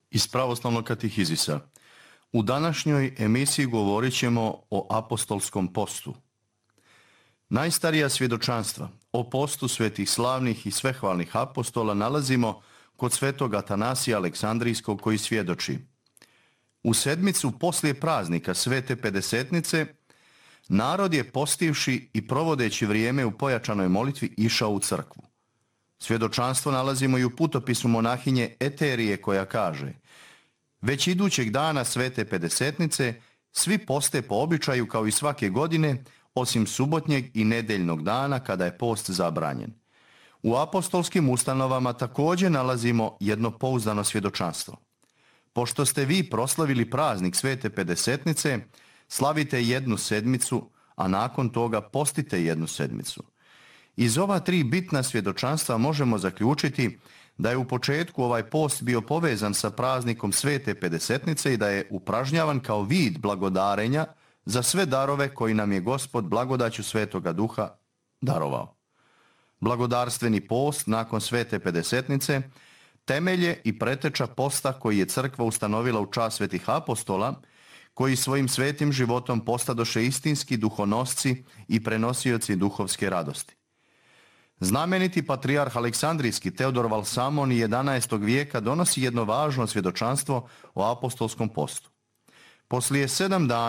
Iz pravoslavnog katehizisa. U današnjoj emisiji govorit ćemo o apostolskom postu. Najstarija svjedočanstva o postu svetih slavnih i svehvalnih apostola nalazimo kod svetog Atanasija Aleksandrijskog koji svjedoči: u sedmicu poslije praznika Svete Pedesetnice narod je postivši i provodeći vrijeme u pojačanoj molitvi išao u crkvu. Svjedočanstvo nalazimo i u putopisu monahinje Eterije koja kaže: već idućeg dana Svete Pedesetnice svi poste po običaju kao i svake godine, osim subotnjeg i nedeljnog dana kada je post zabranjen. U apostolskim ustanovama također nalazimo jedno pouzdano svjedočanstvo. Pošto ste vi proslavili praznik Svete Pedesetnice, slavite jednu sedmicu, a nakon toga postite jednu sedmicu. Iz ova tri bitna svjedočanstva možemo zaključiti da je u početku ovaj post bio povezan sa praznikom Svete Pedesetnice i da je upražnjavan kao vid blagodarenja za sve darove koji nam je Gospod blagodaću Svetoga Duha darovao. Blagodarstveni post nakon Svete Pedesetnice temelje i preteča posta koji je crkva ustanovila u čast svetih apostola, koji svojim svetim životom postadoše istinski duhonosci i prenosioci duhovske radosti. Znameniti patrijarh Aleksandrijski Teodor Valsamon 11. vijeka donosi jedno važno svjedočanstvo o apostolskom postu. Poslije 7 dana